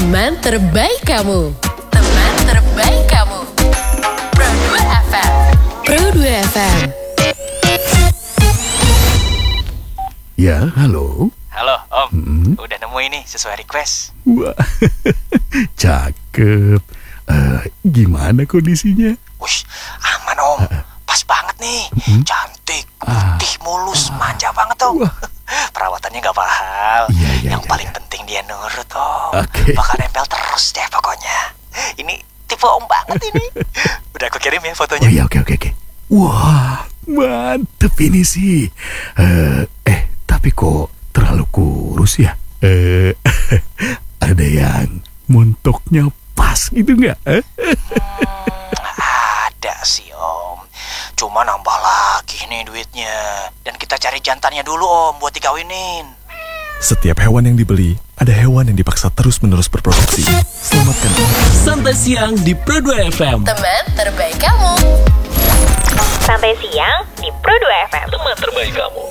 Teman terbaik kamu. Teman terbaik kamu. Pro 2 FM. Pro 2 FM. Ya, halo. Halo, Om. Udah nemu ini sesuai request. Wah, cakep. Gimana kondisinya? Wih, aman, Om. Pas banget nih. Cantik, putih, mulus, manja banget, Om. Perawatannya gak mahal. Iya, Yang paling penting dia nurut, Om. Oke. Bakal nempel terus deh pokoknya. Ini tipe Om banget ini. Udah aku kirim ya fotonya. Oh iya, oke. Wah, mantep ini sih. Tapi kok terlalu kurus ya? Ada yang montoknya pas gitu nggak? Ada sih, Om. Cuma nambah lagi nih duitnya. Dan kita cari jantannya dulu, Om, buat dikawinin. Setiap hewan yang dibeli, ada hewan yang dipaksa terus-menerus berproduksi. Selamatkan. Santai siang di Pro 2 FM. Teman terbaik kamu. Santai siang di Pro 2 FM. Teman terbaik kamu.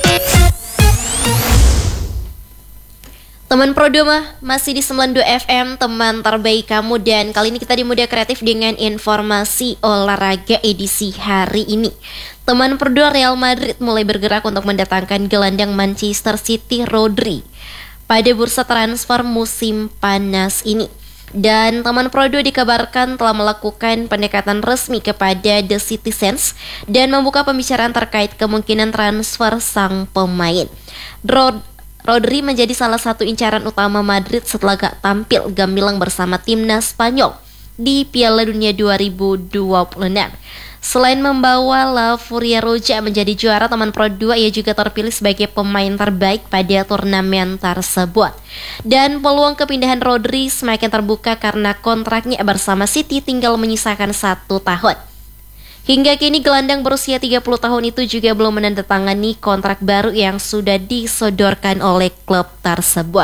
Teman Pro 2 masih di 92 FM, teman terbaik kamu. Dan kali ini kita di Muda Kreatif dengan informasi olahraga edisi hari ini. Teman Pro 2, Real Madrid mulai bergerak untuk mendatangkan gelandang Manchester City Rodri pada bursa transfer musim panas ini. Dan teman Pro 2 dikabarkan telah melakukan pendekatan resmi kepada The Citizens dan membuka pembicaraan terkait kemungkinan transfer sang pemain. Rodri menjadi salah satu incaran utama Madrid setelah gak tampil gamblang bersama timnas Spanyol di Piala Dunia 2026. Selain membawa La Furia Roja menjadi juara, teman Pro 2 ia juga terpilih sebagai pemain terbaik pada turnamen tersebut. Dan peluang kepindahan Rodri semakin terbuka karena kontraknya bersama City tinggal menyisakan 1 tahun. Hingga kini gelandang berusia 30 tahun itu juga belum menandatangani kontrak baru yang sudah disodorkan oleh klub tersebut.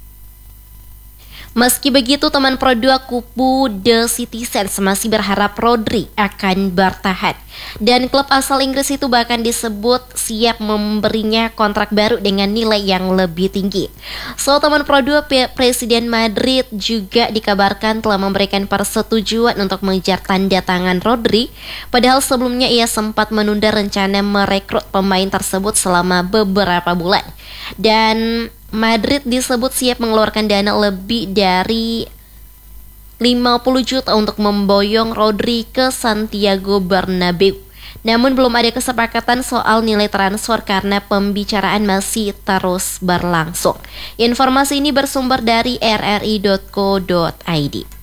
Meski begitu, teman Pro 2 kubu The Citizens masih berharap Rodri akan bertahan. Dan klub asal Inggris itu bahkan disebut siap memberinya kontrak baru dengan nilai yang lebih tinggi. So, teman Pro 2, Presiden Madrid juga dikabarkan telah memberikan persetujuan untuk mengejar tanda tangan Rodri. Padahal sebelumnya ia sempat menunda rencana merekrut pemain tersebut selama beberapa bulan. Dan Madrid disebut siap mengeluarkan dana lebih dari 50 juta untuk memboyong Rodri ke Santiago Bernabeu. Namun belum ada kesepakatan soal nilai transfer karena pembicaraan masih terus berlangsung. Informasi ini bersumber dari rri.co.id.